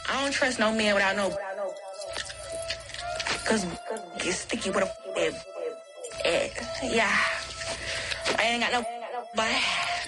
I don't trust no man without no, cause get sticky with a yeah. I ain't got no, but